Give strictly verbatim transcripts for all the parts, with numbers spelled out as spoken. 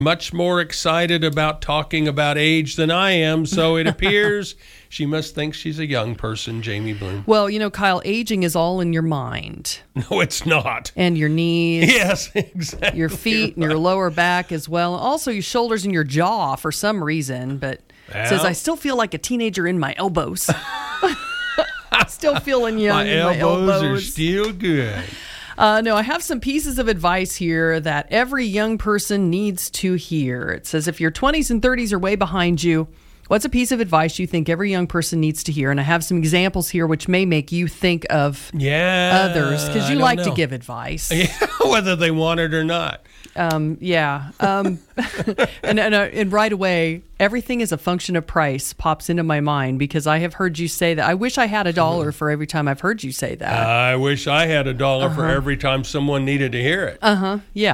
much more excited about talking about age than I am, so it appears she must think she's a young person, Jamie Bloom. Well, you know, Kyle, aging is all in your mind. No, it's not. And your knees. Yes, exactly. Your feet right. and your lower back as well. Also your shoulders and your jaw for some reason. But well, it says, I still feel like a teenager in my elbows. Still feeling young my in elbows my elbows. are still good. Uh, no, I have some pieces of advice here that every young person needs to hear. It says, if your twenties and thirties are way behind you, what's a piece of advice you think every young person needs to hear? And I have some examples here which may make you think of yeah, others because you like know. to give advice. Yeah, whether they want it or not. Um, yeah. Um, and, and, uh, and right away, everything is a function of price pops into my mind because I have heard you say that. I wish I had a dollar for every time I've heard you say that. I wish I had a dollar uh-huh. for every time someone needed to hear it. Uh-huh. Yeah.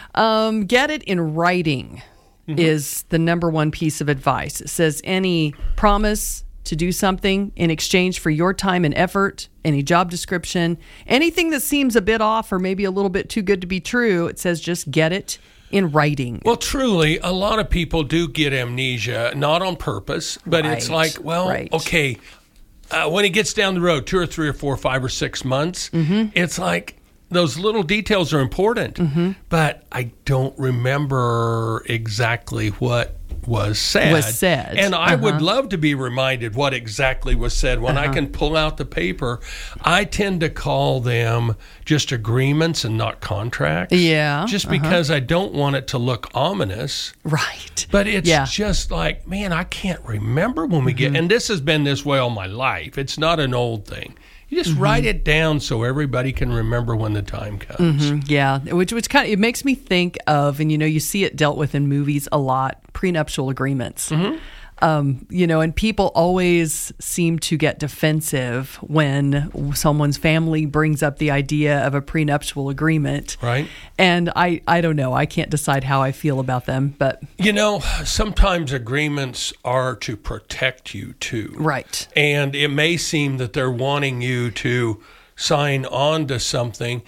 Um, get it in writing mm-hmm. is the number one piece of advice. It says any promise to do something in exchange for your time and effort, any job description, anything that seems a bit off or maybe a little bit too good to be true, it says just get it in writing. Well, truly, a lot of people do get amnesia, not on purpose, but right. it's like, well, right. okay, uh, when it gets down the road, two or three or four, five or six months, mm-hmm. it's like those little details are important, mm-hmm. but I don't remember exactly what was said. Was said. And I uh-huh. would love to be reminded what exactly was said. When uh-huh. I can pull out the paper, I tend to call them just agreements and not contracts. Yeah. Just uh-huh. because I don't want it to look ominous. Right. But it's yeah. just like, man, I can't remember when we mm-hmm. get, and this has been this way all my life. It's not an old thing. You just mm-hmm. write it down so everybody can remember when the time comes. Mm-hmm. Yeah, which which kind of it makes me think of, and you know, you see it dealt with in movies a lot, prenuptial agreements. Mm-hmm. Um, you know, and people always seem to get defensive when someone's family brings up the idea of a prenuptial agreement. Right. And I, I don't know. I can't decide how I feel about them, but you know, sometimes agreements are to protect you too. Right. And it may seem that they're wanting you to sign on to something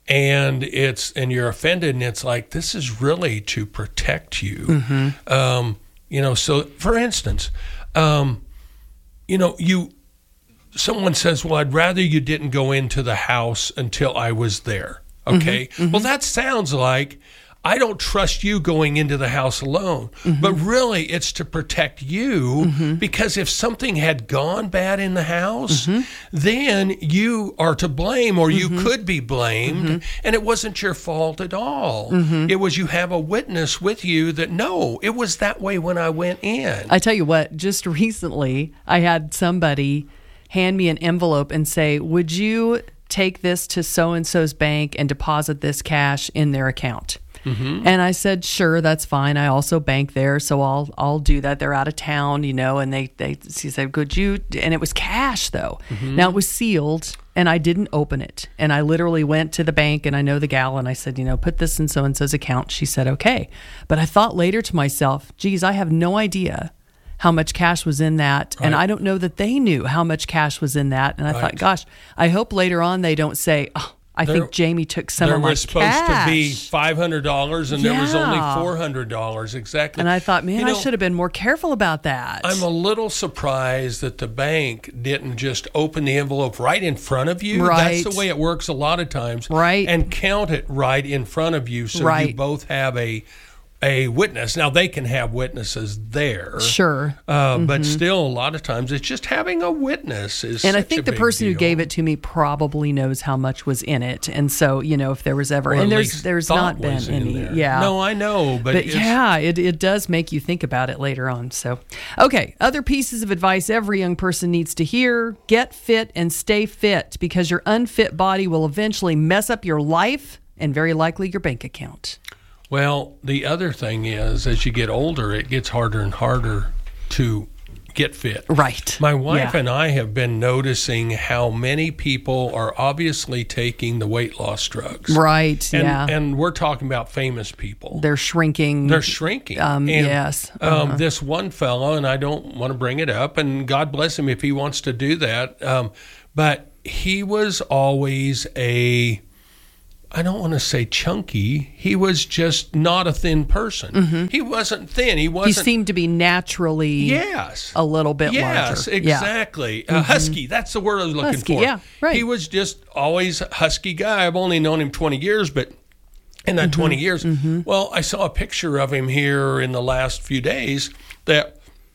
and it's and you're offended and it's like, this is really to protect you. Mm-hmm. Um You know, so for instance, um, you know, you, someone says, well, I'd rather you didn't go into the house until I was there. Okay. Mm-hmm, mm-hmm. Well, that sounds like I don't trust you going into the house alone, mm-hmm. but really it's to protect you mm-hmm. because if something had gone bad in the house, mm-hmm. then you are to blame or you mm-hmm. could be blamed mm-hmm. and it wasn't your fault at all. Mm-hmm. It was you have a witness with you that, no, it was that way when I went in. I tell you what, just recently I had somebody hand me an envelope and say, would you take this to so-and-so's bank and deposit this cash in their account? Mm-hmm. And I said, sure, that's fine. I also bank there, so I'll I'll do that. They're out of town, you know, and they, they she said, could you? And it was cash, though. Mm-hmm. Now, it was sealed, and I didn't open it. And I literally went to the bank, and I know the gal, and I said, you know, put this in so-and-so's account. She said, okay. But I thought later to myself, geez, I have no idea how much cash was in that. Right. And I don't know that they knew how much cash was in that. And I right. thought, gosh, I hope later on they don't say, oh, I there, think Jamie took some of my cash. There was supposed to be five hundred dollars and yeah. there was only four hundred dollars. Exactly. And I thought, man, you know, I should have been more careful about that. I'm a little surprised that the bank didn't just open the envelope right in front of you. Right. That's the way it works a lot of times. Right. And count it right in front of you so right. you both have a a witness. Now, they can have witnesses there. Sure. Uh, mm-hmm. But still, a lot of times, it's just having a witness is And such I think a the big person deal. who gave it to me probably knows how much was in it. And so, you know, if there was ever... Or and at there's least there's thought not been was in any... there. Yeah. No, I know, but... But it's, yeah, it, it does make you think about it later on. So, okay, other pieces of advice every young person needs to hear. Get fit and stay fit because your unfit body will eventually mess up your life and very likely your bank account. Well, the other thing is, as you get older, it gets harder and harder to get fit. Right. My wife yeah. and I have been noticing how many people are obviously taking the weight loss drugs. Right, and, yeah. And we're talking about famous people. They're shrinking. They're shrinking. Um, and, yes. Uh-huh. Um, this one fellow, and I don't want to bring it up, and God bless him if he wants to do that, um, but he was always a... I don't want to say chunky. He was just not a thin person. Mm-hmm. He wasn't thin. He wasn't. He seemed to be naturally yes. a little bit yes, larger. exactly. Yeah. Uh, mm-hmm. Husky, that's the word I was looking husky, for. Yeah, right. He was just always a husky guy. I've only known him twenty years, but in that mm-hmm. twenty years, mm-hmm. well, I saw a picture of him here in the last few days that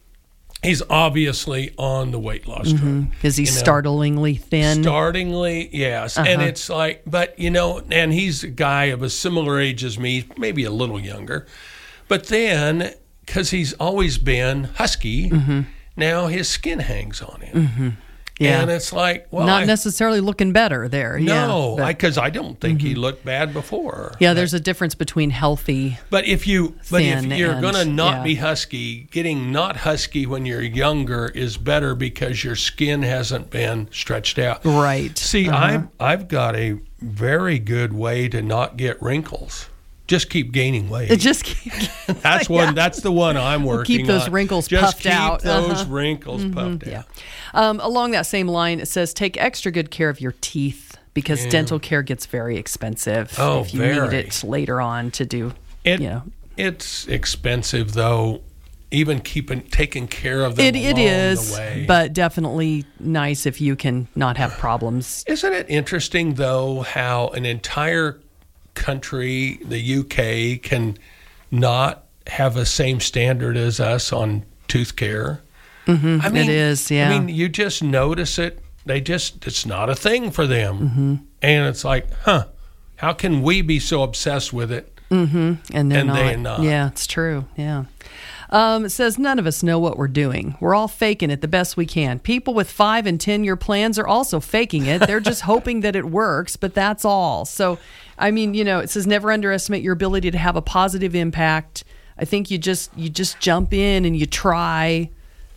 he's obviously on the weight loss drug. Mm-hmm. Is he you know? startlingly thin? Startlingly, yes. Uh-huh. And it's like, but, you know, and he's a guy of a similar age as me, maybe a little younger. But then, because he's always been husky, mm-hmm. now his skin hangs on him. Mm-hmm. Yeah. And it's like, well, not I, necessarily looking better there. No, because yeah, I, I don't think mm-hmm. he looked bad before. Yeah, there's a difference between healthy. But if you, but if you're and, gonna not yeah. be husky, getting not husky when you're younger is better because your skin hasn't been stretched out. Right. See, uh-huh. I've I've got a very good way to not get wrinkles. Just keep gaining weight. It just keep, that's one. Yeah. That's the one I'm working on. Keep those wrinkles just puffed keep out. Those uh-huh. wrinkles mm-hmm. puffed yeah. out. Um, along that same line, it says take extra good care of your teeth because yeah. dental care gets very expensive. Oh, if you very. need it later on to do. It, you know, it's expensive though. Even keeping taking care of them it, along it is, the way. But definitely nice if you can not have problems. Isn't it interesting though how an entire country, the U K, can not have the same standard as us on tooth care? Mm-hmm. I mean, it is, yeah. I mean, you just notice it. They just, it's not a thing for them. Mm-hmm. And it's like, huh, how can we be so obsessed with it? Mm-hmm. And they're and not. they're not. Yeah, it's true. Yeah. Um, it says none of us know what we're doing. We're all faking it the best we can. People with five and ten year plans are also faking it. They're just hoping that it works, but that's all. So, I mean, you know, it says never underestimate your ability to have a positive impact. I think you just you just jump in and you try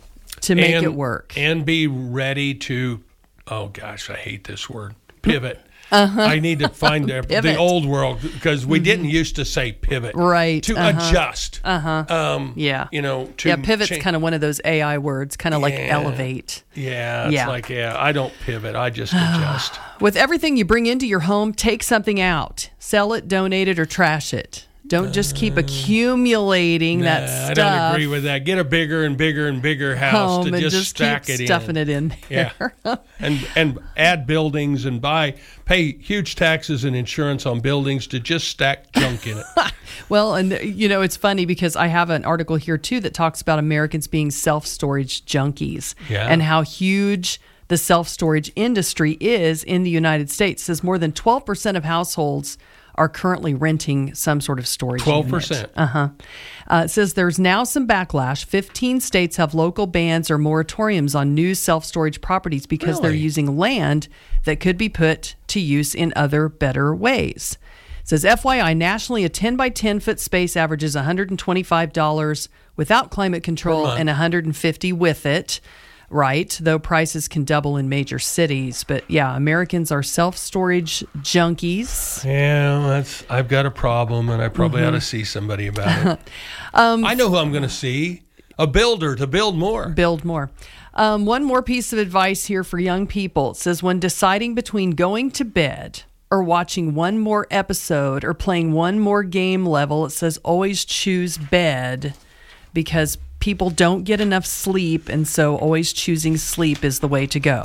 to make and, it work and be ready to. Oh gosh, I hate this word. Pivot. Uh-huh. I need to find the, the old world because we mm-hmm. didn't used to say pivot. Right. To uh-huh. adjust. Uh-huh. Um, yeah. You know, to Yeah, pivot's change. kind of one of those A I words, kind of yeah. like elevate. Yeah. It's yeah. like, yeah, I don't pivot. I just adjust. With everything you bring into your home, take something out. Sell it, donate it, or trash it. Don't just keep accumulating nah, that stuff. I don't agree with that. Get a bigger and bigger and bigger house home to and just, just stack keep it stuffing in. it in there. Yeah, and and add buildings and buy pay huge taxes and insurance on buildings to just stack junk in it. Well, and you know it's funny because I have an article here too that talks about Americans being self-storage junkies yeah. and how huge the self-storage industry is in the United States. It says more than twelve percent of households are currently renting some sort of storage twelve unit. percent. Uh-huh. Uh, it says there's now some backlash. fifteen states have local bans or moratoriums on new self-storage properties because Really? they're using land that could be put to use in other, better ways. It says, F Y I, nationally, a ten by ten foot space averages one hundred twenty-five dollars without climate control and one hundred fifty dollars with it. Right, though prices can double in major cities. But yeah, Americans are self-storage junkies. Yeah, that's. I've got a problem, and I probably mm-hmm. ought to see somebody about it. um, I know who I'm going to see. A builder to build more. Build more. Um, one more piece of advice here for young people. It says, when deciding between going to bed or watching one more episode or playing one more game level, it says always choose bed because people don't get enough sleep, and so always choosing sleep is the way to go.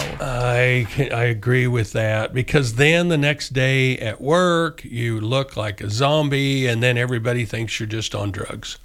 I I agree with that because then the next day at work, you look like a zombie, and then everybody thinks you're just on drugs.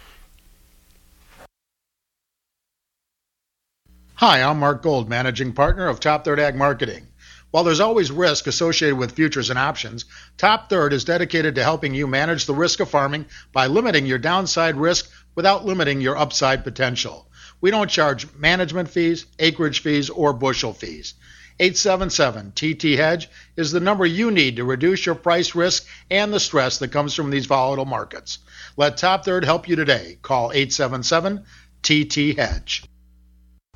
Hi, I'm Mark Gold, Managing Partner of Top Third Ag Marketing. While there's always risk associated with futures and options, Top Third is dedicated to helping you manage the risk of farming by limiting your downside risk without limiting your upside potential. We don't charge management fees, acreage fees, or bushel fees. eight seven seven T T Hedge is the number you need to reduce your price risk and the stress that comes from these volatile markets. Let Top Third help you today. Call eight seven seven T T Hedge.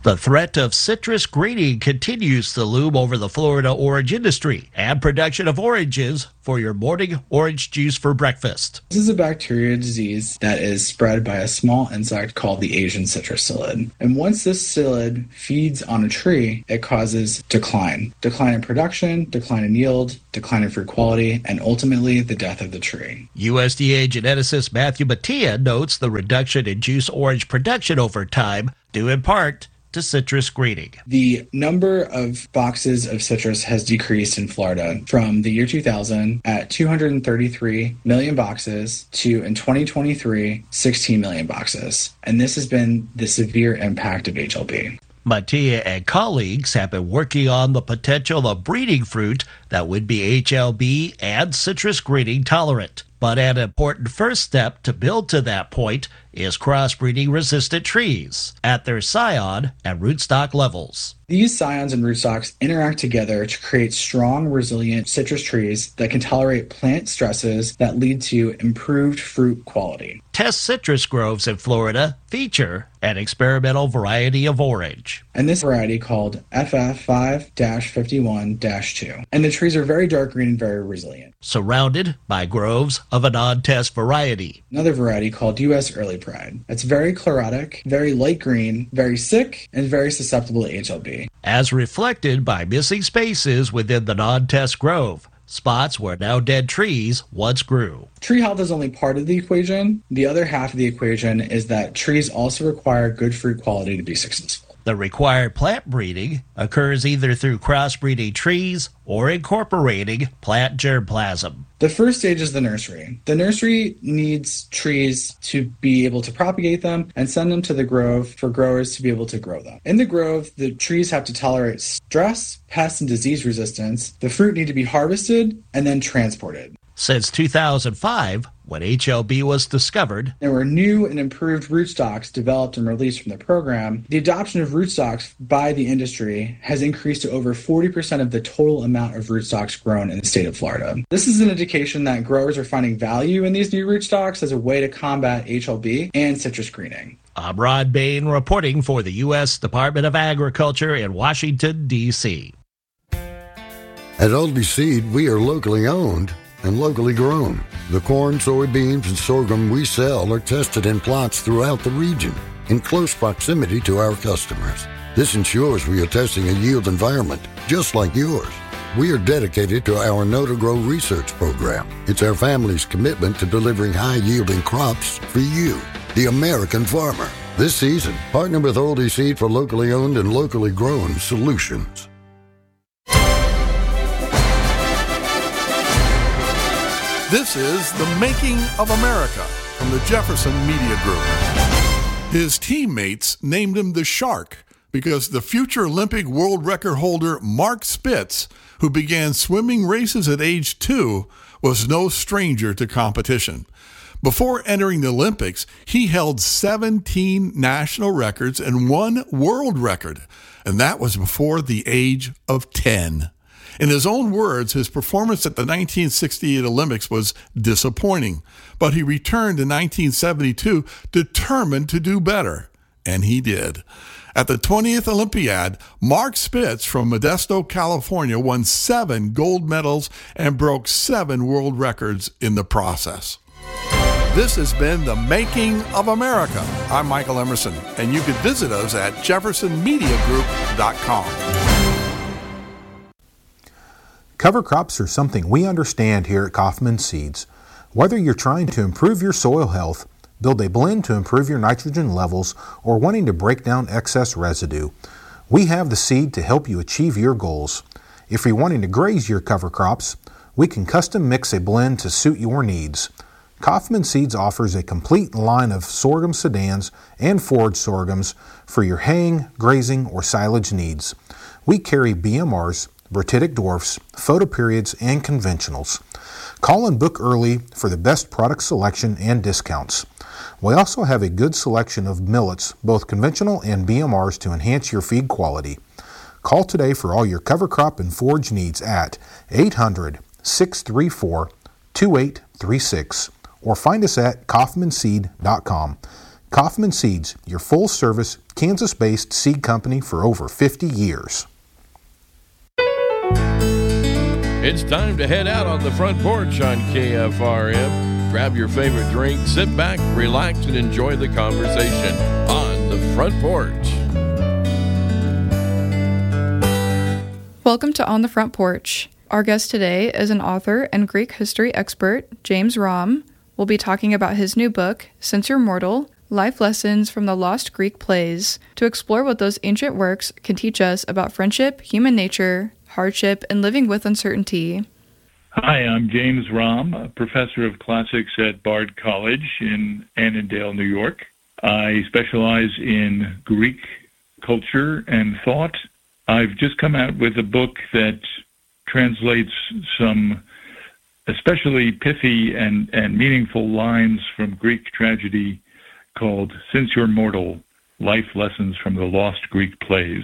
The threat of citrus greening continues to loom over the Florida orange industry and production of oranges for your morning orange juice for breakfast. This is a bacteria disease that is spread by a small insect called the Asian citrus psyllid. And once this psyllid feeds on a tree, it causes decline. Decline in production, decline in yield, decline in fruit quality, and ultimately the death of the tree. U S D A geneticist Matthew Mattia notes the reduction in juice orange production over time, due in part to citrus greening. The number of boxes of citrus has decreased in Florida from the year two thousand at two hundred thirty-three million boxes to, in twenty twenty-three, sixteen million boxes. And this has been the severe impact of H L B. Mattia and colleagues have been working on the potential of breeding fruit that would be H L B and citrus greening tolerant. But an important first step to build to that point is crossbreeding resistant trees at their scion and rootstock levels. These scions and rootstocks interact together to create strong, resilient citrus trees that can tolerate plant stresses that lead to improved fruit quality. Test citrus groves in Florida feature an experimental variety of orange. And this variety called F F five fifty-one dash two. And the trees are very dark green and very resilient. Surrounded by groves of a non-test variety. Another variety called U S Early Pride. It's very chlorotic, very light green, very sick, and very susceptible to H L B. As reflected by missing spaces within the non-test grove, spots where now dead trees once grew. Tree health is only part of the equation. The other half of the equation is that trees also require good fruit quality to be successful. The required plant breeding occurs either through crossbreeding trees or incorporating plant germplasm. The first stage is the nursery. The nursery needs trees to be able to propagate them and send them to the grove for growers to be able to grow them. In the grove, the trees have to tolerate stress, pest, and disease resistance. The fruit need to be harvested and then transported. Since two thousand five, when H L B was discovered, there were new and improved rootstocks developed and released from the program. The adoption of rootstocks by the industry has increased to over forty percent of the total amount of rootstocks grown in the state of Florida. This is an indication that growers are finding value in these new rootstocks as a way to combat H L B and citrus greening. I'm Rod Bain reporting for the U S Department of Agriculture in Washington, D C At Oldie Seed, we are locally owned and locally grown. The corn, soybeans, and sorghum we sell are tested in plots throughout the region in close proximity to our customers. This ensures we are testing a yield environment just like yours. We are dedicated to our Know to Grow research program. It's our family's commitment to delivering high-yielding crops for you, the American farmer. This season, partner with Oldie Seed for locally owned and locally grown solutions. This is The Making of America from the Jefferson Media Group. His teammates named him the Shark because the future Olympic world record holder Mark Spitz, who began swimming races at age two, was no stranger to competition. Before entering the Olympics, he held seventeen national records and one world record, and that was before the age of ten. In his own words, his performance at the nineteen sixty-eight Olympics was disappointing, but he returned in nineteen seventy-two determined to do better, and he did. At the twentieth Olympiad, Mark Spitz from Modesto, California, won seven gold medals and broke seven world records in the process. This has been The Making of America. I'm Michael Emerson, and you can visit us at jefferson media group dot com. Cover crops are something we understand here at Kaufman Seeds. Whether you're trying to improve your soil health, build a blend to improve your nitrogen levels, or wanting to break down excess residue, we have the seed to help you achieve your goals. If you're wanting to graze your cover crops, we can custom mix a blend to suit your needs. Kaufman Seeds offers a complete line of sorghum sedans and forage sorghums for your haying, grazing, or silage needs. We carry B M Rs, Bratitic dwarfs, photoperiods, and conventionals. Call and book early for the best product selection and discounts. We also have a good selection of millets, both conventional and B M Rs, to enhance your feed quality. Call today for all your cover crop and forage needs at eight hundred, six three four, two eight three six or find us at kaufman seed dot com. Kaufman Seeds, your full-service, Kansas-based seed company for over fifty years. It's time to head out on the front porch on K F R M. Grab your favorite drink, sit back, relax, and enjoy the conversation on the front porch. Welcome to On the Front Porch. Our guest today is an author and Greek history expert, James Romm. We'll be talking about his new book, Since You're Mortal, Life Lessons from the Lost Greek Plays, to explore what those ancient works can teach us about friendship, human nature, hardship, and living with uncertainty. Hi, I'm James Romm, a professor of classics at Bard College in Annandale, New York. I specialize in Greek culture and thought. I've just come out with a book that translates some especially pithy and, and meaningful lines from Greek tragedy called Since You're Mortal, Life Lessons from the Lost Greek Plays.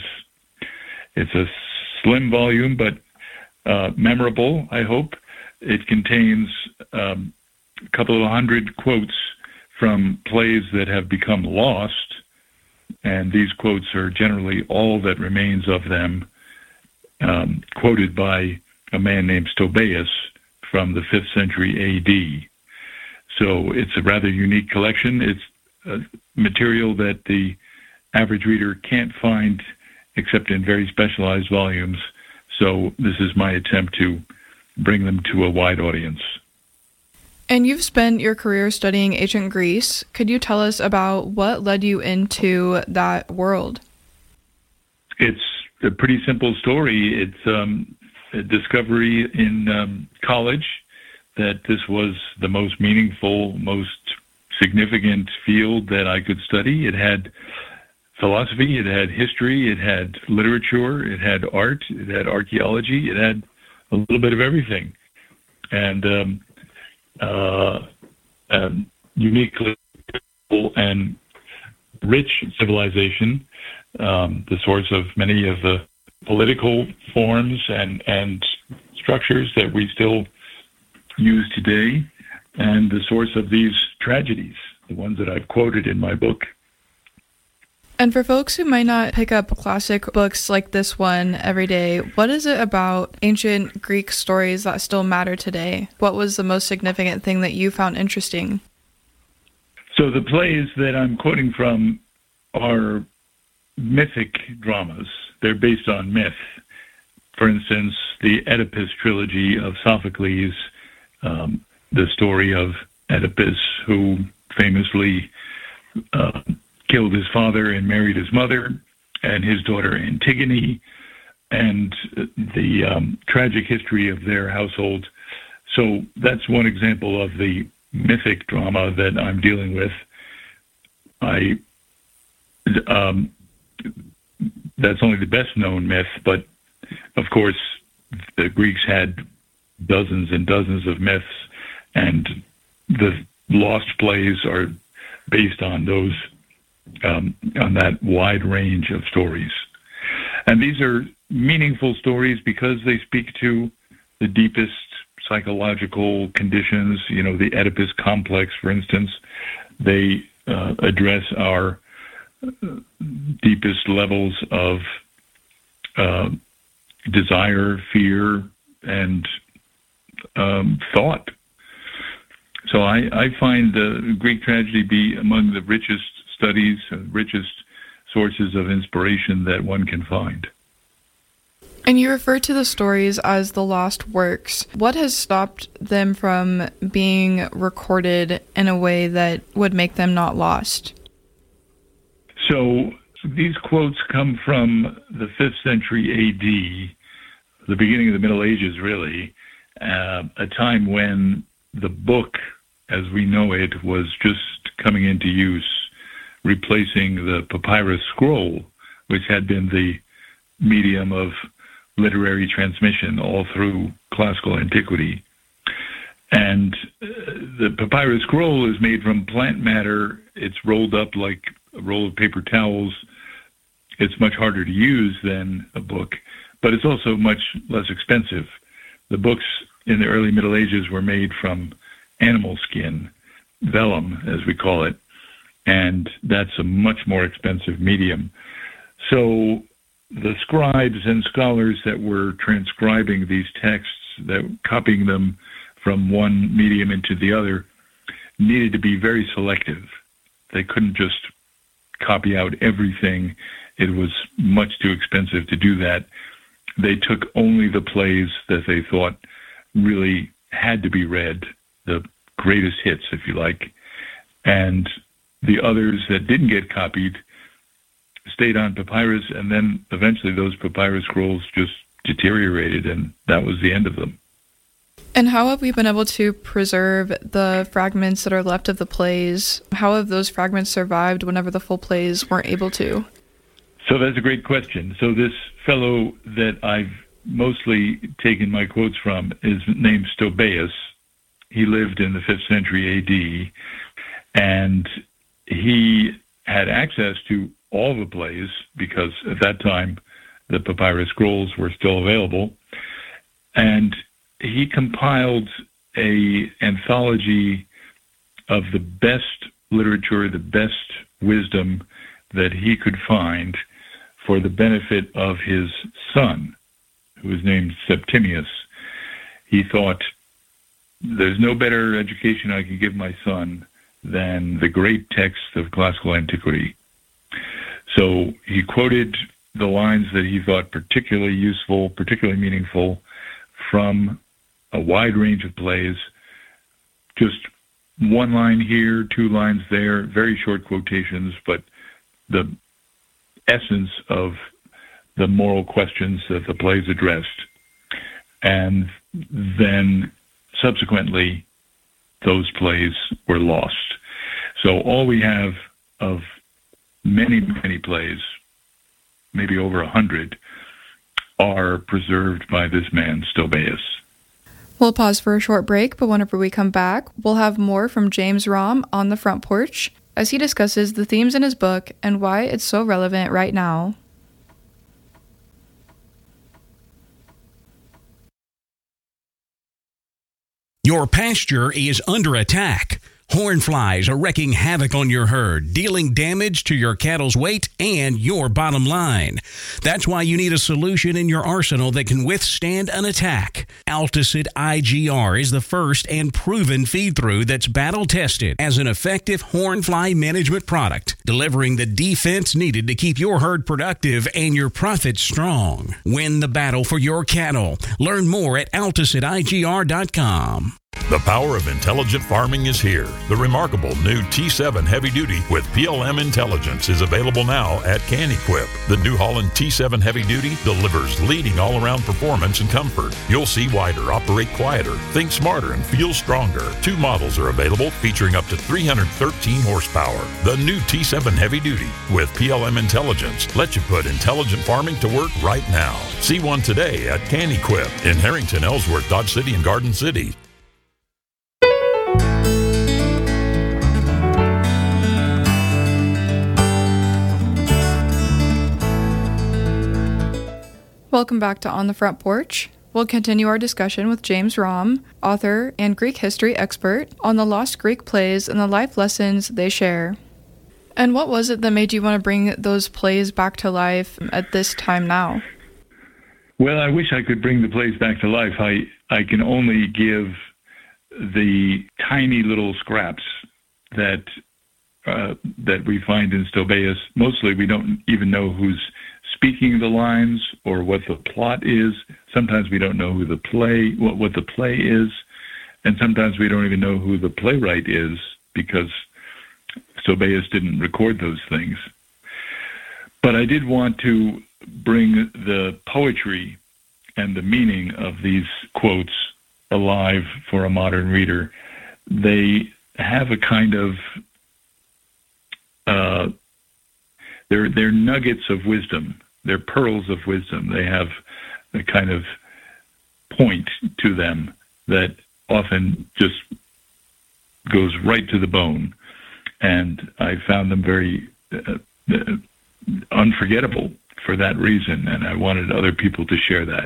It's a slim volume, but uh, memorable, I hope. It contains um, a couple of hundred quotes from plays that have become lost, and these quotes are generally all that remains of them, um, quoted by a man named Stobaeus from the fifth century A D. So it's a rather unique collection. It's uh, material that the average reader can't find except in very specialized volumes. So this is my attempt to bring them to a wide audience. And you've spent your career studying ancient Greece. Could you tell us about what led you into that world? It's a pretty simple story. It's um, a discovery in um, college that this was the most meaningful, most significant field that I could study. It had philosophy, it had history, it had literature, it had art, it had archaeology, it had a little bit of everything. And um, uh, um, uniquely and rich civilization, um, the source of many of the political forms and, and structures that we still use today, and the source of these tragedies, the ones that I've quoted in my book. And for folks who might not pick up classic books like this one every day, what is it about ancient Greek stories that still matter today? What was the most significant thing that you found interesting? So the plays that I'm quoting from are mythic dramas. They're based on myth. For instance, the Oedipus trilogy of Sophocles, um, the story of Oedipus, who famously uh, killed his father and married his mother, and his daughter Antigone, and the um, tragic history of their household. So that's one example of the mythic drama that I'm dealing with. I um, that's only the best known myth, but of course the Greeks had dozens and dozens of myths, and the lost plays are based on those, um, on that wide range of stories. And these are meaningful stories because they speak to the deepest psychological conditions, you know, the Oedipus complex, for instance. They uh, address our deepest levels of uh, desire, fear, and um, thought. So I, I find the Greek tragedy be among the richest studies, and richest sources of inspiration that one can find. And you refer to the stories as the lost works. What has stopped them from being recorded in a way that would make them not lost? So these quotes come from the fifth century A D, the beginning of the Middle Ages, really, uh, a time when the book, as we know it, was just coming into use, replacing the papyrus scroll, which had been the medium of literary transmission all through classical antiquity. And uh, the papyrus scroll is made from plant matter. It's rolled up like a roll of paper towels. It's much harder to use than a book, but it's also much less expensive. The books in the early Middle Ages were made from animal skin, vellum, as we call it. and that's a much more expensive medium. So the scribes and scholars that were transcribing these texts, that copying them from one medium into the other, needed to be very selective. They couldn't just copy out everything. It was much too expensive to do that. They took only the plays that they thought really had to be read, the greatest hits, if you like, and the others that didn't get copied stayed on papyrus, and then eventually those papyrus scrolls just deteriorated, and that was the end of them. And how have we been able to preserve the fragments that are left of the plays? How have those fragments survived whenever the full plays weren't able to? So that's a great question. So this fellow that I've mostly taken my quotes from is named Stobaeus. He lived in the fifth century A D, and he had access to all the plays because at that time the papyrus scrolls were still available. And he compiled a anthology of the best literature, the best wisdom that he could find for the benefit of his son, who was named Septimius. He thought, there's no better education I can give my son than the great texts of classical antiquity. So he quoted the lines that he thought particularly useful, particularly meaningful from a wide range of plays, just one line here, two lines there, very short quotations, but the essence of the moral questions that the plays addressed. And then subsequently, those plays were lost. So all we have of many, many plays, maybe over a hundred, are preserved by this man, Stobaeus. We'll pause for a short break, but whenever we come back, we'll have more from James Romm on the Front Porch as he discusses the themes in his book and why it's so relevant right now. Your pasture is under attack. Horn flies are wreaking havoc on your herd, dealing damage to your cattle's weight and your bottom line. That's why you need a solution in your arsenal that can withstand an attack. Alticid I G R is the first and proven feed-through that's battle-tested as an effective horn fly management product, delivering the defense needed to keep your herd productive and your profits strong. Win the battle for your cattle. Learn more at alticid I G R dot com. The power of intelligent farming is here. The remarkable new T seven Heavy Duty with P L M Intelligence is available now at CanEquip. The New Holland T seven Heavy Duty delivers leading all-around performance and comfort. You'll see wider, operate quieter, think smarter, and feel stronger. Two models are available featuring up to three hundred thirteen horsepower. The new T seven Heavy Duty with P L M Intelligence lets you put intelligent farming to work right now. See one today at CanEquip in Harrington, Ellsworth, Dodge City, and Garden City. Welcome back to On the Front Porch. We'll continue our discussion with James Romm, author and Greek history expert, on the lost Greek plays and the life lessons they share. And what was it that made you want to bring those plays back to life at this time now? Well, I wish I could bring the plays back to life. I, I can only give the tiny little scraps that uh, that we find in Stobaeus. Mostly we don't even know who's speaking the lines or what the plot is. Sometimes we don't know who the play, what, what the play is, and sometimes we don't even know who the playwright is because Stobaeus didn't record those things. But I did want to bring the poetry and the meaning of these quotes alive for a modern reader. They have a kind of uh, they're they're nuggets of wisdom. They're pearls of wisdom. They have a kind of point to them that often just goes right to the bone. And I found them very uh, uh, unforgettable for that reason, and I wanted other people to share that.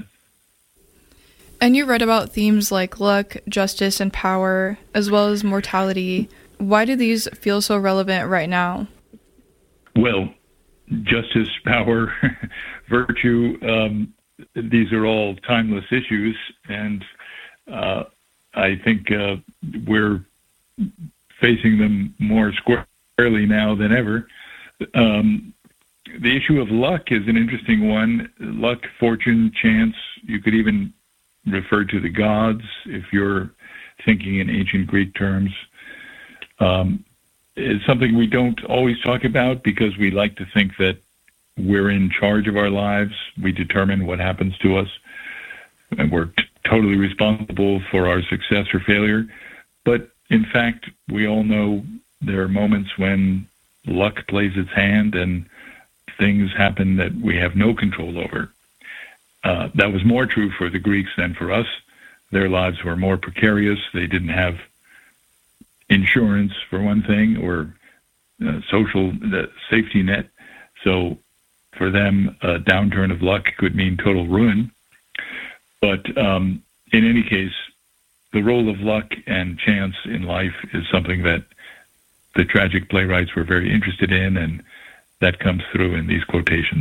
And you read about themes like luck, justice, and power, as well as mortality. Why do these feel so relevant right now? Well, justice, power, virtue, um, these are all timeless issues, and uh, I think uh, we're facing them more squarely now than ever. Um, the issue of luck is an interesting one. Luck, fortune, chance, you could even refer to the gods if you're thinking in ancient Greek terms. Um, it's something we don't always talk about because we like to think that we're in charge of our lives. We determine what happens to us, and we're t- totally responsible for our success or failure. But in fact, we all know there are moments when luck plays its hand and things happen that we have no control over. Uh, that was more true for the Greeks than for us. Their lives were more precarious. They didn't have insurance, for one thing, or uh, social uh, safety net. So for them, a downturn of luck could mean total ruin. But um, in any case, the role of luck and chance in life is something that the tragic playwrights were very interested in, and that comes through in these quotations.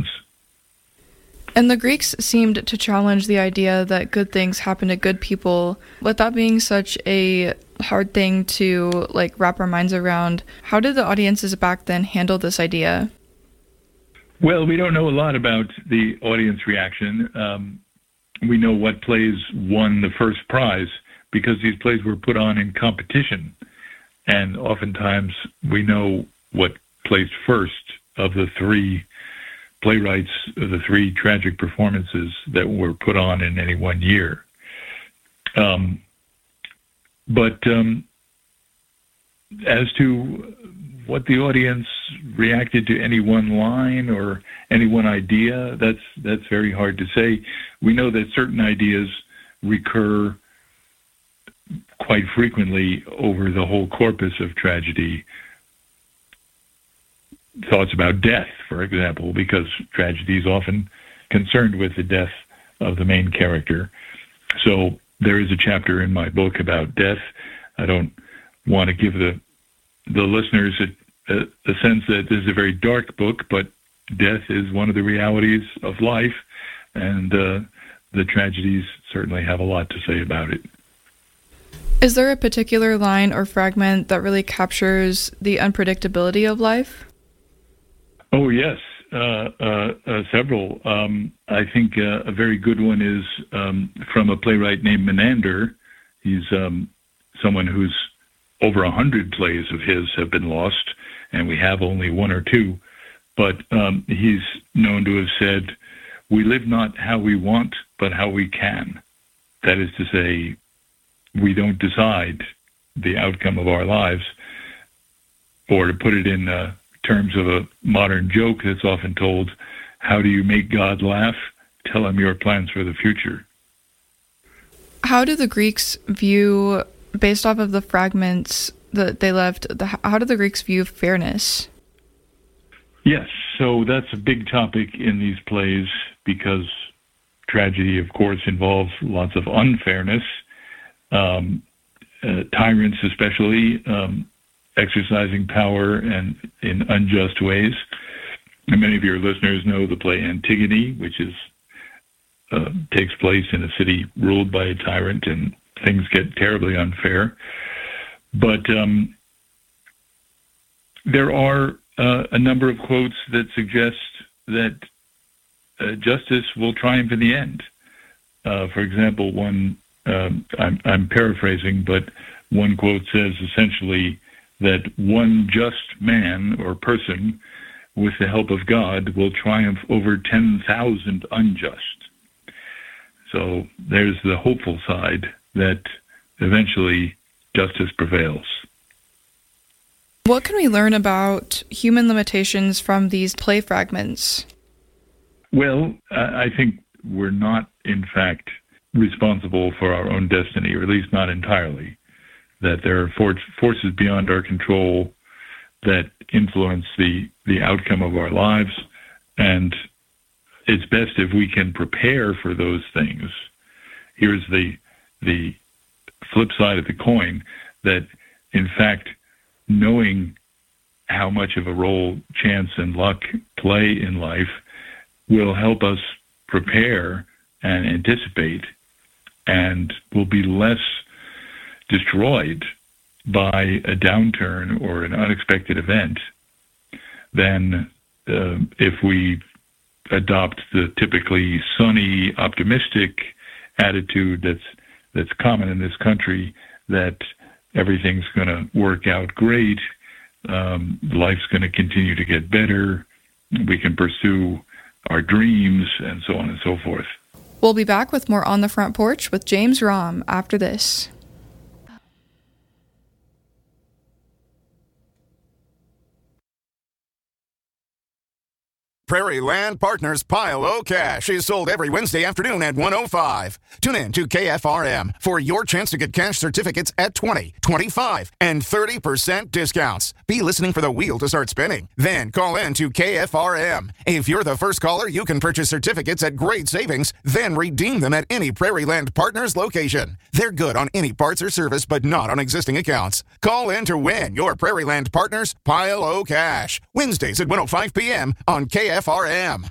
And the Greeks seemed to challenge the idea that good things happen to good people. With that being such a hard thing to like wrap our minds around, how did the audiences back then handle this idea? Well, we don't know a lot about the audience reaction. Um, we know what plays won the first prize because these plays were put on in competition. And oftentimes we know what placed first of the three playwrights, the three tragic performances that were put on in any one year. Um, but um, as to what the audience reacted to any one line or any one idea, that's that's very hard to say. We know that certain ideas recur quite frequently over the whole corpus of tragedy. Thoughts about death, for example, because tragedy is often concerned with the death of the main character. So there is a chapter in my book about death. I don't want to give the the listeners a, a, a sense that this is a very dark book, but death is one of the realities of life, and uh, the tragedies certainly have a lot to say about it. Is there a particular line or fragment that really captures the unpredictability of life? Oh, yes, uh, uh, uh, several. Um, I think uh, a very good one is um, from a playwright named Menander. He's um, someone who's over a hundred plays of his have been lost, and we have only one or two. But um, he's known to have said, "We live not how we want, but how we can." That is to say, we don't decide the outcome of our lives, or to put it in uh, terms of a modern joke that's often told, how do you make God laugh? Tell him your plans for the future. How do the Greeks view, based off of the fragments that they left, the, how do the Greeks view fairness? Yes, so that's a big topic in these plays because tragedy, of course, involves lots of unfairness. Um, uh, tyrants especially, um, exercising power and in unjust ways. And many of your listeners know the play Antigone, which is uh, takes place in a city ruled by a tyrant, and things get terribly unfair. But um, there are uh, a number of quotes that suggest that uh, justice will triumph in the end. Uh, for example, one um, I'm, I'm paraphrasing, but one quote says essentially that one just man or person, with the help of God, will triumph over ten thousand unjust. So there's the hopeful side that eventually justice prevails. What can we learn about human limitations from these play fragments? Well, I think we're not, in fact, responsible for our own destiny, or at least not entirely. That there are for- forces beyond our control that influence the, the outcome of our lives, and it's best if we can prepare for those things. Here's the the flip side of the coin, that in fact knowing how much of a role chance and luck play in life will help us prepare and anticipate, and will be less destroyed by a downturn or an unexpected event than uh, if we adopt the typically sunny, optimistic attitude that's that's common in this country, that everything's going to work out great, um, life's going to continue to get better, we can pursue our dreams, and so on and so forth. We'll be back with more On the Front Porch with James Romm after this. Prairie Land Partners Pile O Cash is sold every Wednesday afternoon at one oh five. Tune in to K F R M for your chance to get cash certificates at twenty, twenty-five, and thirty percent discounts. Be listening for the wheel to start spinning. Then call in to K F R M. If you're the first caller, you can purchase certificates at great savings, then redeem them at any Prairie Land Partners location. They're good on any parts or service, but not on existing accounts. Call in to win your Prairie Land Partners Pile O Cash. Wednesdays at one oh five p.m. on K F R M.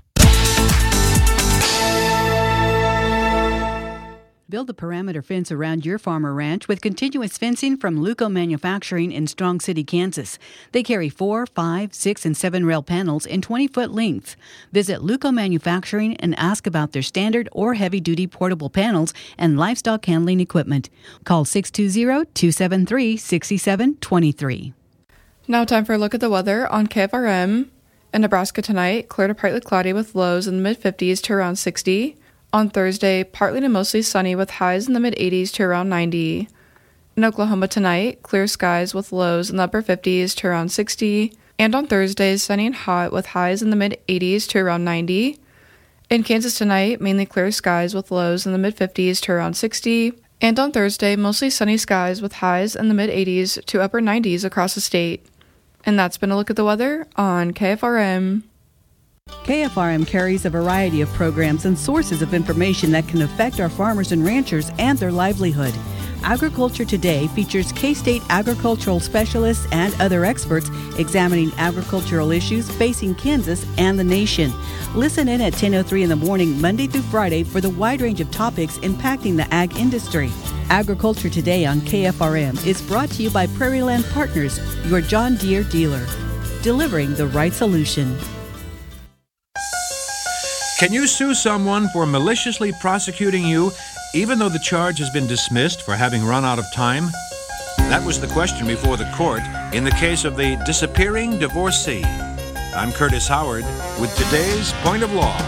Build a perimeter fence around your farm or ranch with continuous fencing from Luco Manufacturing in Strong City, Kansas. They carry four, five, six, and seven rail panels in twenty-foot length. Visit Luco Manufacturing and ask about their standard or heavy-duty portable panels and livestock handling equipment. Call six two zero, two seven three, six seven two three. Now time for a look at the weather on K F R M. In Nebraska tonight, clear to partly cloudy with lows in the mid-fifties to around sixty. On Thursday, partly to mostly sunny with highs in the mid-eighties to around ninety. In Oklahoma tonight, clear skies with lows in the upper fifties to around sixty. And on Thursday, sunny and hot with highs in the mid-eighties to around ninety. In Kansas tonight, mainly clear skies with lows in the mid-fifties to around sixty. And on Thursday, mostly sunny skies with highs in the mid-eighties to upper nineties across the state. And that's been a look at the weather on K F R M. K F R M carries a variety of programs and sources of information that can affect our farmers and ranchers and their livelihood. Agriculture Today features K-State agricultural specialists and other experts examining agricultural issues facing Kansas and the nation. Listen in at ten oh three in the morning, Monday through Friday, for the wide range of topics impacting the ag industry. Agriculture Today on K F R M is brought to you by Prairie Land Partners, your John Deere dealer, delivering the right solution. Can you sue someone for maliciously prosecuting you even though the charge has been dismissed for having run out of time? That was the question before the court in the case of the disappearing divorcee. I'm Curtis Howard with today's Point of Law.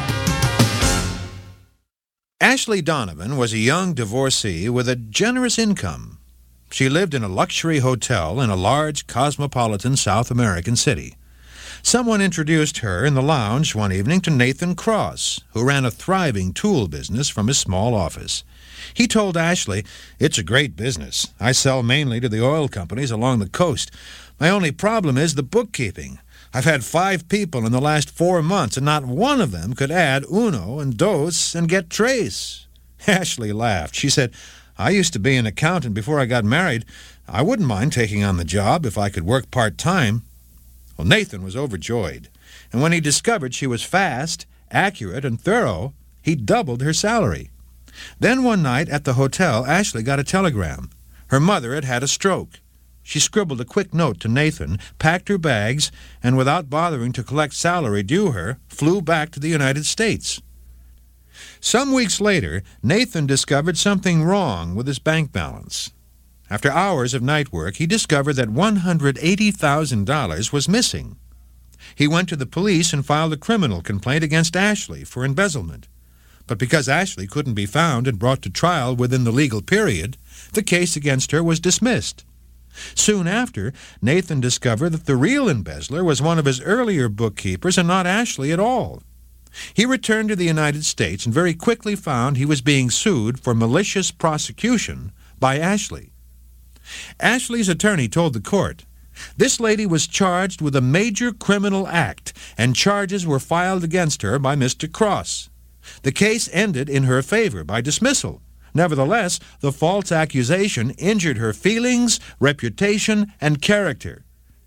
Ashley Donovan was a young divorcee with a generous income. She lived in a luxury hotel in a large cosmopolitan South American city. Someone introduced her in the lounge one evening to Nathan Cross, who ran a thriving tool business from his small office. He told Ashley, "It's a great business. I sell mainly to the oil companies along the coast. My only problem is the bookkeeping. I've had five people in the last four months, and not one of them could add uno and dos and get tres." Ashley laughed. She said, "I used to be an accountant before I got married. I wouldn't mind taking on the job if I could work part-time." Well, Nathan was overjoyed, and when he discovered she was fast, accurate, and thorough, he doubled her salary. Then one night at the hotel, Ashley got a telegram. Her mother had had a stroke. She scribbled a quick note to Nathan, packed her bags, and without bothering to collect salary due her, flew back to the United States. Some weeks later, Nathan discovered something wrong with his bank balance. After hours of night work, he discovered that one hundred eighty thousand dollars was missing. He went to the police and filed a criminal complaint against Ashley for embezzlement. But because Ashley couldn't be found and brought to trial within the legal period, the case against her was dismissed. Soon after, Nathan discovered that the real embezzler was one of his earlier bookkeepers and not Ashley at all. He returned to the United States and very quickly found he was being sued for malicious prosecution by Ashley. Ashley's attorney told the court, "This lady was charged with a major criminal act, and charges were filed against her by Mister Cross. The case ended in her favor by dismissal. Nevertheless, the false accusation injured her feelings, reputation, and character.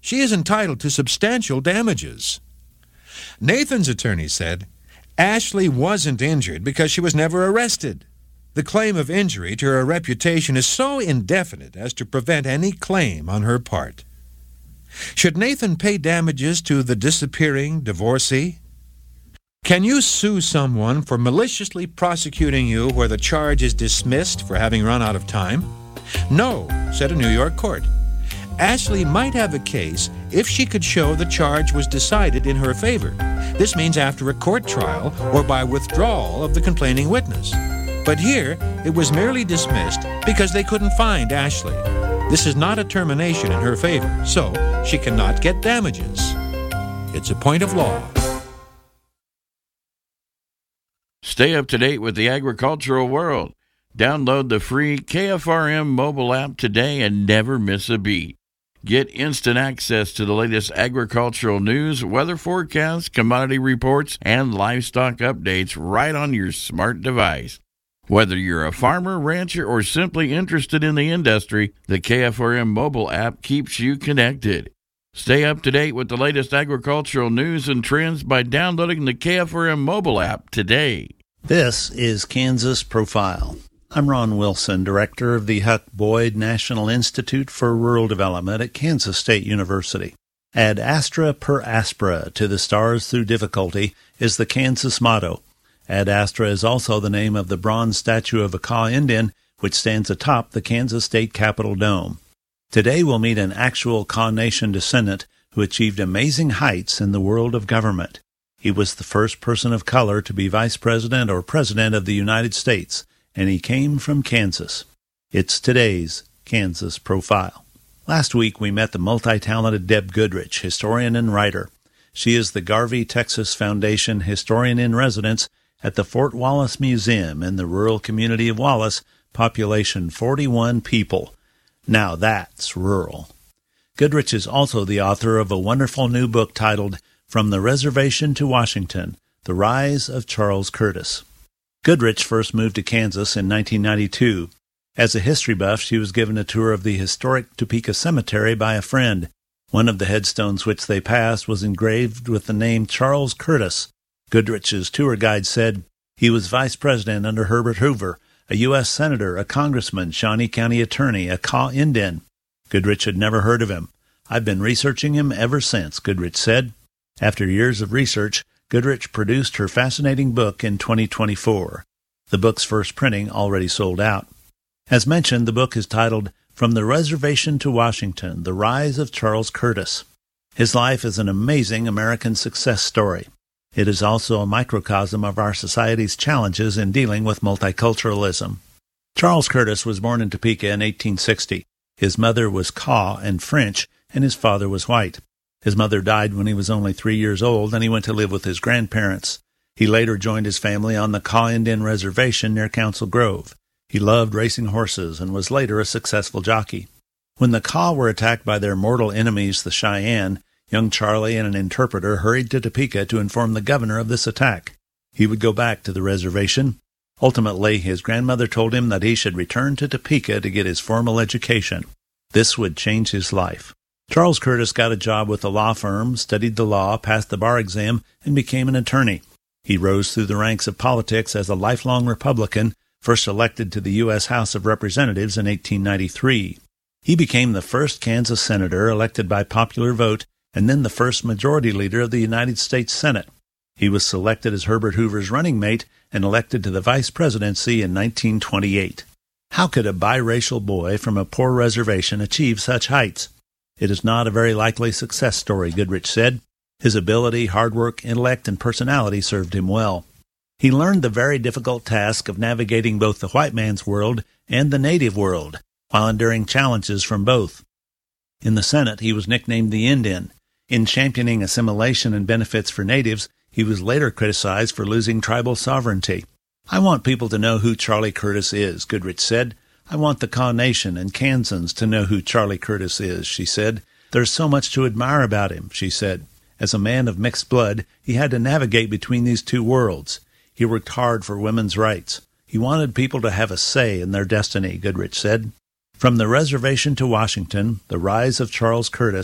she is entitled to substantial damages. Nathan's attorney said, Ashley wasn't injured because she was never arrested. The claim of injury to her reputation is so indefinite as to prevent any claim on her part. Should Nathan pay damages to the disappearing divorcee? Can you sue someone for maliciously prosecuting you where the charge is dismissed for having run out of time? No, said a New York court. Ashley might have a case if she could show the charge was decided in her favor. This means after a court trial or by withdrawal of the complaining witness. But here, it was merely dismissed because they couldn't find Ashley. This is not a termination in her favor, so she cannot get damages. It's a point of law. Stay up to date with the agricultural world. Download the free K F R M mobile app today and never miss a beat. Get instant access to the latest agricultural news, weather forecasts, commodity reports, and livestock updates right on your smart device. Whether you're a farmer, rancher, or simply interested in the industry, the K F R M mobile app keeps you connected. Stay up to date with the latest agricultural news and trends by downloading the K F R M mobile app today. This is Kansas Profile. I'm Ron Wilson, director of the Huck Boyd National Institute for Rural Development at Kansas State University. Ad astra per aspera, to the stars through difficulty, is the Kansas motto. Ad astra is also the name of the bronze statue of a Kaw Indian, which stands atop the Kansas State Capitol Dome. Today we'll meet an actual Kaw Nation descendant who achieved amazing heights in the world of government. He was the first person of color to be vice president or president of the United States, and he came from Kansas. It's today's Kansas Profile. Last week we met the multi-talented Deb Goodrich, historian and writer. She is the Garvey, Texas Foundation Historian in Residence at the Fort Wallace Museum in the rural community of Wallace, population forty-one people. Now that's rural. Goodrich is also the author of a wonderful new book titled From the Reservation to Washington, The Rise of Charles Curtis. Goodrich first moved to Kansas in nineteen ninety-two. As a history buff, she was given a tour of the historic Topeka Cemetery by a friend. One of the headstones which they passed was engraved with the name Charles Curtis. Goodrich's tour guide said, he was vice president under Herbert Hoover, a U S senator, a congressman, Shawnee County attorney, a Kaw Indian. Goodrich had never heard of him. I've been researching him ever since, Goodrich said. After years of research, Goodrich produced her fascinating book in twenty twenty-four. The book's first printing already sold out. As mentioned, the book is titled From the Reservation to Washington, The Rise of Charles Curtis. His life is an amazing American success story. It is also a microcosm of our society's challenges in dealing with multiculturalism. Charles Curtis was born in Topeka in eighteen sixty. His mother was Kaw and French, and his father was white. His mother died when he was only three years old, and he went to live with his grandparents. He later joined his family on the Kaw Indian Reservation near Council Grove. He loved racing horses and was later a successful jockey. When the Kaw were attacked by their mortal enemies, the Cheyenne, young Charlie and an interpreter hurried to Topeka to inform the governor of this attack. He would go back to the reservation. Ultimately, his grandmother told him that he should return to Topeka to get his formal education. This would change his life. Charles Curtis got a job with a law firm, studied the law, passed the bar exam, and became an attorney. He rose through the ranks of politics as a lifelong Republican, first elected to the U S House of Representatives in eighteen ninety-three. He became the first Kansas senator elected by popular vote, and then the first majority leader of the United States Senate. He was selected as Herbert Hoover's running mate and elected to the vice presidency in nineteen twenty-eight. How could a biracial boy from a poor reservation achieve such heights? It is not a very likely success story, Goodrich said. His ability, hard work, intellect, and personality served him well. He learned the very difficult task of navigating both the white man's world and the native world, while enduring challenges from both. In the Senate, he was nicknamed the Indian. In championing assimilation and benefits for natives, he was later criticized for losing tribal sovereignty. I want people to know who Charlie Curtis is, Goodrich said. I want the Kaw Nation and Kansans to know who Charlie Curtis is, she said. There's so much to admire about him, she said. As a man of mixed blood, he had to navigate between these two worlds. He worked hard for women's rights. He wanted people to have a say in their destiny, Goodrich said. From the Reservation to Washington, The Rise of Charles Curtis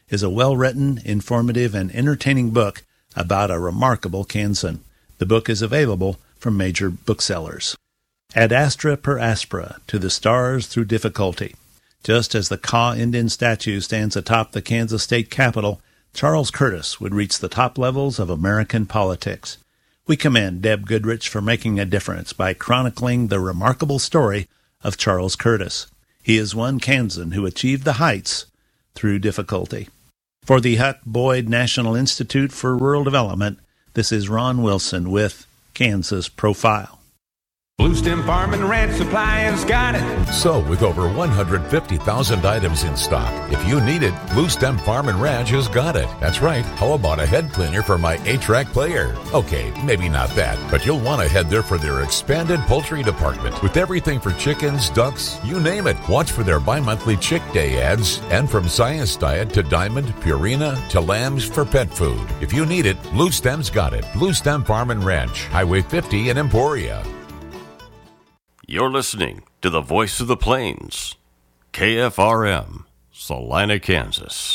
is a well-written, informative, and entertaining book about a remarkable Kansan. The book is available from major booksellers. Ad astra per aspera, to the stars through difficulty. Just as the Kaw Indian statue stands atop the Kansas state capitol, Charles Curtis would reach the top levels of American politics. We commend Deb Goodrich for making a difference by chronicling the remarkable story of Charles Curtis. He is one Kansan who achieved the heights through difficulty. For the Huck Boyd National Institute for Rural Development, this is Ron Wilson with Kansas Profile. Blue Stem Farm and Ranch Supply has got it. So, with over one hundred fifty thousand items in stock, if you need it, Blue Stem Farm and Ranch has got it. That's right. How about a head cleaner for my eight-track player? Okay, maybe not that, but you'll want to head there for their expanded poultry department with everything for chickens, ducks, you name it. Watch for their bi-monthly Chick Day ads, and from Science Diet to Diamond, Purina to lambs for pet food. If you need it, Blue Stem's got it. Blue Stem Farm and Ranch, Highway fifty in Emporia. You're listening to the Voice of the Plains, K F R M, Salina, Kansas.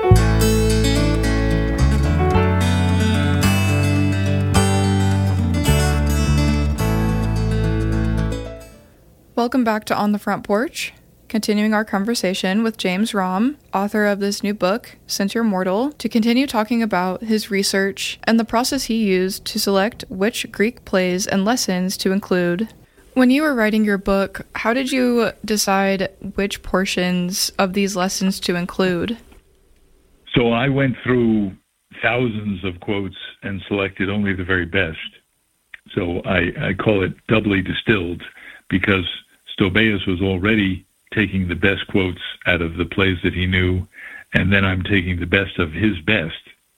Welcome back to On the Front Porch, continuing our conversation with James Romm, author of this new book, Since You're Mortal, to continue talking about his research and the process he used to select which Greek plays and lessons to include. When you were writing your book, how did you decide which portions of these lessons to include? So I went through thousands of quotes and selected only the very best. So I, I call it doubly distilled because Stobaeus was already taking the best quotes out of the plays that he knew, and then I'm taking the best of his best.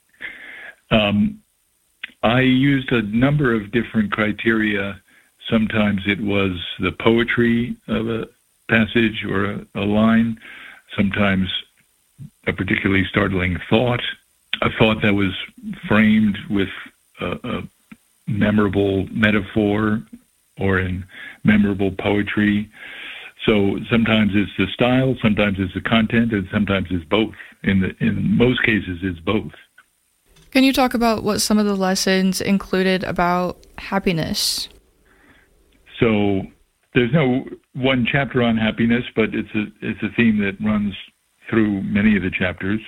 Um, I used a number of different criteria. Sometimes it was the poetry of a passage or a, a line, sometimes a particularly startling thought, a thought that was framed with a, a memorable metaphor or in memorable poetry. So sometimes it's the style, sometimes it's the content, and sometimes it's both. In the in most cases, it's both. Can you talk about what some of the lessons included about happiness? So there's no one chapter on happiness, but it's a it's a theme that runs through many of the chapters.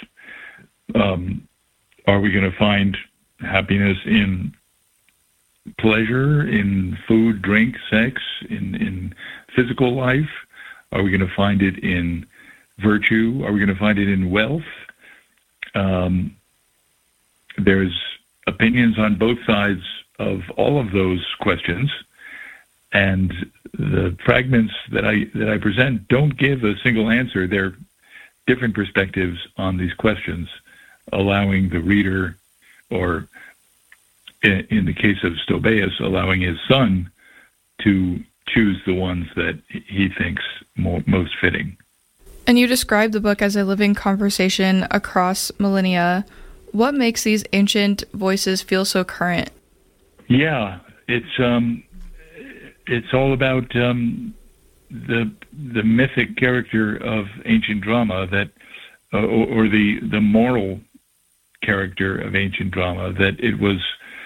Um, are we going to find happiness in pleasure, in food, drink, sex, in, in physical life? Are we going to find it in virtue? Are we going to find it in wealth? Um, there's opinions on both sides of all of those questions. And the fragments that I that I present don't give a single answer. They're different perspectives on these questions, allowing the reader, or in, in the case of Stobaeus, allowing his son to choose the ones that he thinks more, most fitting. And you describe the book as a living conversation across millennia. What makes these ancient voices feel so current? Yeah, it's... Um, It's all about um, the the mythic character of ancient drama, that, uh, or, or the the moral character of ancient drama. That it was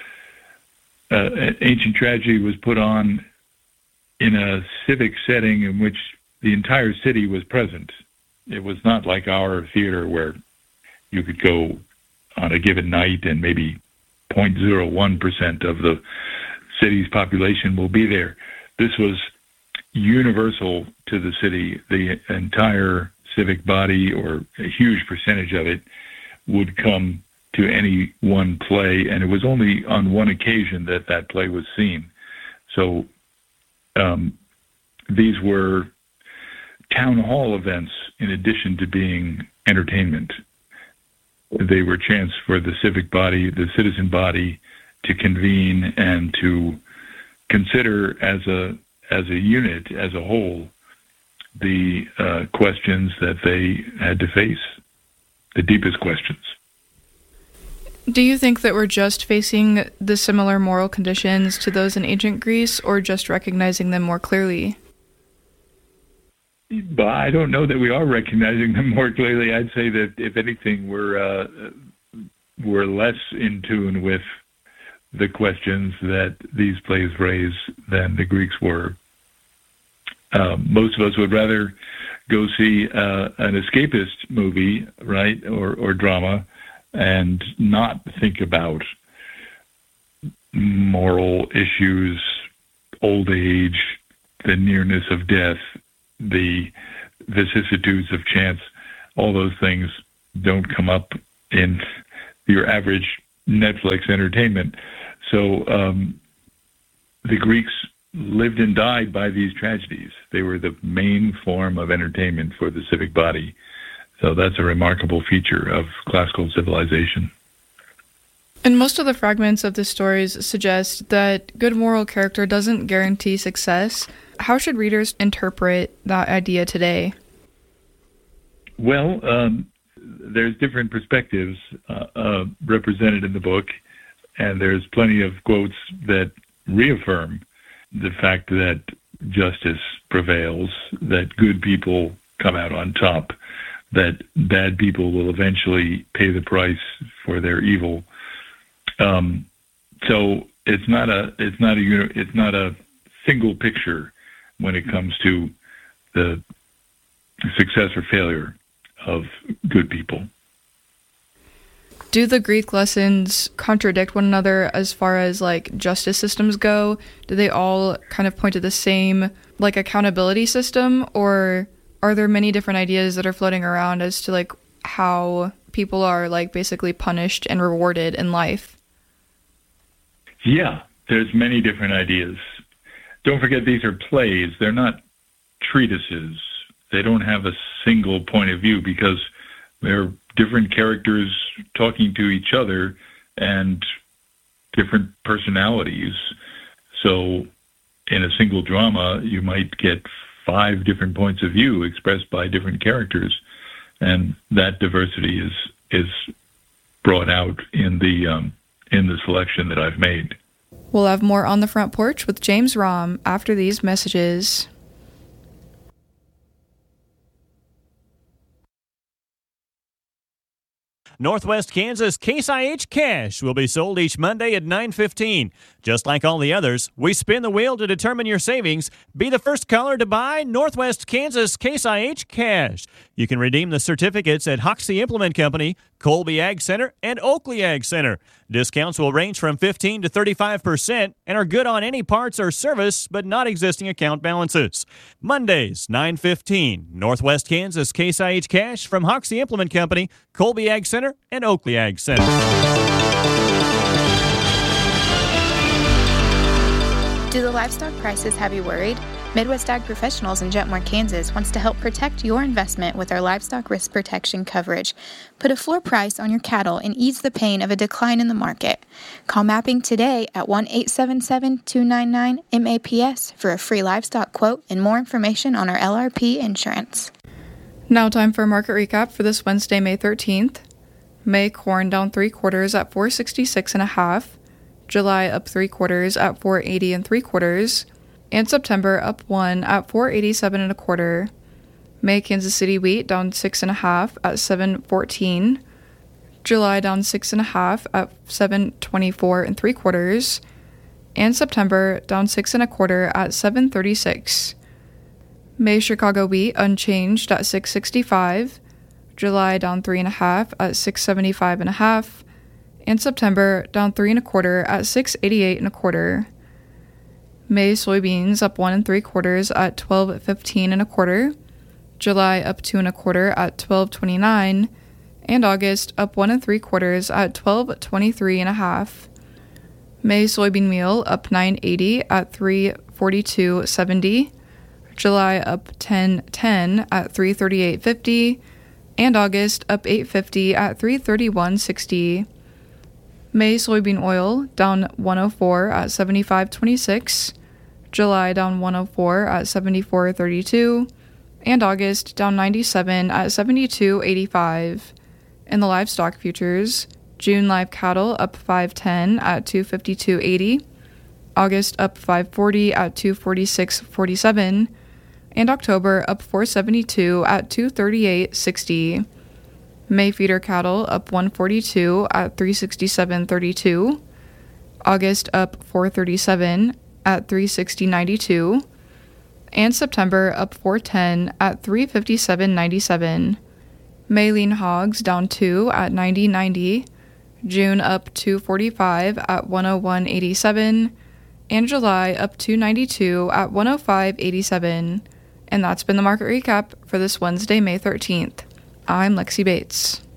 uh, ancient tragedy was put on in a civic setting in which the entire city was present. It was not like our theater where you could go on a given night and maybe zero point zero one percent of the city's population will be there. This was universal to the city. The entire civic body, or a huge percentage of it, would come to any one play, and it was only on one occasion that that play was seen. So um, these were town hall events in addition to being entertainment. They were a chance for the civic body, the citizen body, to convene and to consider as a as a unit, as a whole, the uh, questions that they had to face, the deepest questions. Do you think that we're just facing the similar moral conditions to those in ancient Greece, or just recognizing them more clearly? but I don't know that we are recognizing them more clearly. I'd say that if anything, we're uh, we're less in tune with the questions that these plays raise than the Greeks were. Uh, most of us would rather go see uh, an escapist movie, right, or, or drama, and not think about moral issues, old age, the nearness of death, the vicissitudes of chance. All those things don't come up in your average Netflix entertainment. So um, the Greeks lived and died by these tragedies. They were the main form of entertainment for the civic body. So that's a remarkable feature of classical civilization. And most of the fragments of the stories suggest that good moral character doesn't guarantee success. How should readers interpret that idea today? Well, um, there's different perspectives uh, uh, represented in the book, and there's plenty of quotes that reaffirm the fact that justice prevails, that good people come out on top, that bad people will eventually pay the price for their evil. Um, so it's not a it's not a it's not a single picture when it comes to the success or failure of good people. Do the Greek lessons contradict one another as far as like justice systems go? Do they all kind of point to the same like accountability system, or are there many different ideas that are floating around as to like how people are like basically punished and rewarded in life? Yeah, there's many different ideas. Don't forget, these are plays. They're not treatises. They don't have a single point of view because they're different characters talking to each other and different personalities. So in a single drama, you might get five different points of view expressed by different characters, and that diversity is is brought out in the um, in the selection that I've made. We'll have more On the Front Porch with James Romm after these messages. Northwest Kansas Case I H Cash will be sold each Monday at nine fifteen. Just like all the others, we spin the wheel to determine your savings. Be the first caller to buy Northwest Kansas Case I H Cash. You can redeem the certificates at Hoxie Implement Company, Colby Ag Center, and Oakley Ag Center. Discounts will range from fifteen to thirty-five percent and are good on any parts or service, but not existing account balances. Mondays, nine fifteen. Northwest Kansas Case I H Cash from Hoxie Implement Company, Colby Ag Center, and Oakley Ag Center. Do the livestock prices have you worried? Midwest Ag Professionals in Jetmore, Kansas wants to help protect your investment with our livestock risk protection coverage. Put a floor price on your cattle and ease the pain of a decline in the market. Call Mapping today at one eight seven seven, two nine nine, M A P S for a free livestock quote and more information on our L R P insurance. Now time for a market recap for this Wednesday, May thirteenth. May corn down three quarters at four sixty-six and a half. July up three quarters at four eighty and three quarters. And September up one at four eighty-seven and a quarter. May Kansas City wheat down six and a half at seven fourteen. July down six and a half at seven twenty-four and three quarters. And September down six and a quarter at seven thirty-six. May Chicago wheat unchanged at six sixty-five. July down three and a half at six seventy-five and a half. And September down three and a quarter at six eighty-eight and a quarter. May soybeans up one and three quarters at twelve fifteen and a quarter. July up two and a quarter at twelve twenty-nine. And August up one and three quarters at twelve twenty-three and a half. May soybean meal up nine eighty at three forty-two seventy. July up ten ten at three thirty-eight fifty. And August up eight fifty at three thirty-one sixty. May soybean oil down one oh four at seventy-five twenty-six. July down one oh four at seventy-four thirty-two. And August down ninety-seven at seventy-two eighty-five. In the livestock futures, June live cattle up five ten at two fifty-two eighty. August up five forty at two forty-six forty-seven. And October up four seventy-two at two thirty-eight sixty. May feeder cattle up one forty-two at three sixty-seven thirty-two. August up four thirty-seven at three sixty ninety-two. And September up four ten at three fifty-seven ninety-seven. May lean hogs down two at ninety ninety. June up two forty-five at one oh one eighty-seven. And July up two ninety-two at one oh five eighty-seven. And that's been the market recap for this Wednesday, May thirteenth. I'm Lexi Bates.